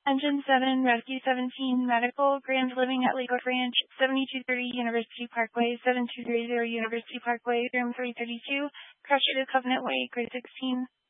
Engine 7, Rescue 17, Medical, Grand Living at Lakewood Ranch, 7230 University Parkway, 7230 University Parkway, room 332, Crusher to Covenant Way, grade 16.